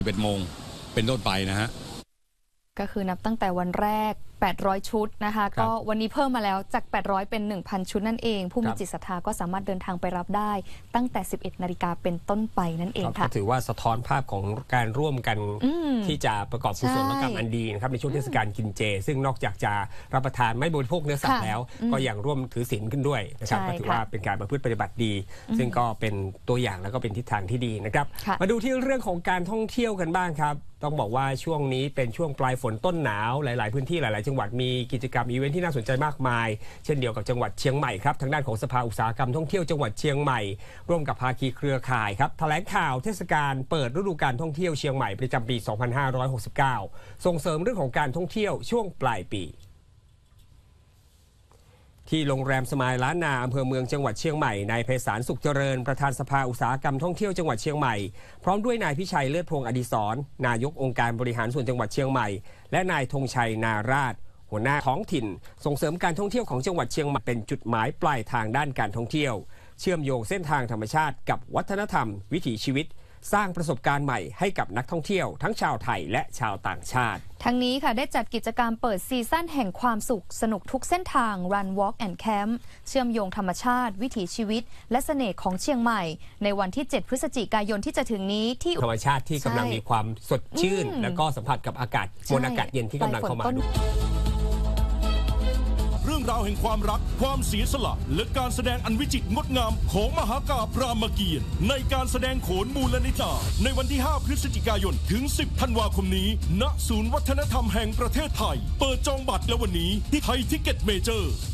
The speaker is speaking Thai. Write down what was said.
11 โมงเป็นต้นไปนะฮะก็คือนับตั้งแต่วันแรก800ชุดนะคะก็วันนี้เพิ่มมาแล้วจาก800เป็น 1,000 ชุดนั่นเองผู้มีจิตศรัทธาก็สามารถเดินทางไปรับได้ตั้งแต่ 11 นาฬิกาเป็นต้นไปนั่นเองค่ะถือว่าสะท้อนภาพของการร่วมกันที่จะประกอบกุศลกรรมอันดีนะครับในช่วงเทศกาลกินเจซึ่งนอกจากจะรับประทานไม่บริโภคเนื้อสัตว์แล้วก็ยังร่วมถือศีลขึ้นด้วยนะครับก็ถือว่าเป็นการประพฤติปฏิบัติดีซึ่งก็เป็นตัวอย่างแล้วก็เป็นทิศทางที่ดีนะครับมาดูที่เรื่องของการท่องเที่ยวกันบ้างครับต้องบอกว่าช่วงนี้เป็นช่วงปลายฝนต้นหนาวหลายๆพื้นที่หลายๆจังหวัดมีกิจกรรมอีเวนท์ที่น่าสนใจมากมายเช่นเดียวกับจังหวัดเชียงใหม่ครับทางด้านของสภาอุตสาหกรรมท่องเที่ยวจังหวัดเชียงใหม่ร่วมกับภาคีเครือข่ายครับแถลงข่าวเทศกาลเปิดฤดูกาลท่องเที่ยวเชียงใหม่ประจำปี 2569 ส่งเสริมเรื่องของการท่องเที่ยวช่วงปลายปีที่โรงแรมสมายล้านนาอำเภอเมืองจังหวัดเชียงใหม่นายไพศาลสุขเจริญประธานสภาอุตสาหกรรมท่องเที่ยวจังหวัดเชียงใหม่พร้อมด้วยนายพิชัยเลิศพงษ์อดิศรนายกองค์การบริหารส่วนจังหวัดเชียงใหม่และนายธงชัยนาราชหัวหน้าท้องถิ่นส่งเสริมการท่องเที่ยวของจังหวัดเชียงใหม่เป็นจุดหมายปลายทางด้านการท่องเที่ยวเชื่อมโยงเส้นทางธรรมชาติกับวัฒนธรรมวิถีชีวิตสร้างประสบการณ์ใหม่ให้กับนักท่องเที่ยวทั้งชาวไทยและชาวต่างชาติทั้งนี้ค่ะได้จัดกิจกรรมเปิดซีซั่นแห่งความสุขสนุกทุกเส้นทาง Run Walk and Camp เชื่อมโยงธรรมชาติวิถีชีวิตและเสน่ห์ของเชียงใหม่ในวันที่ 7 พฤศจิกายนที่จะถึงนี้ที่ธรรมชาติที่กำลังมีความสดชื่นและก็สัมผัสกับอากาศมวลอากาศเย็นที่กำลังเข้ามาเรื่องราวแห่งความรักความเสียสละและการแสดงอันวิจิตรงดงามของมหากาพย์รามเกียรติ์ในการแสดงโขนมูลนิธิในวันที่ 5 พฤศจิกายนถึง 10 ธันวาคมนี้ณศูนย์วัฒนธรรมแห่งประเทศไทยเปิดจองบัตรแล้ววันนี้ที่ไทยทิกเก็ตเมเจอร์